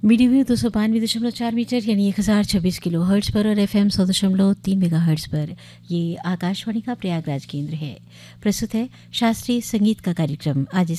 Medium 292.4 metre यानी 1026 kilo hertz पर और FM 100.3 मेगा हर्ट्ज पर ये आकाशवाणी का प्रयागराज केंद्र है। प्रस्तुत है शास्त्रीय संगीत का कार्यक्रम। आज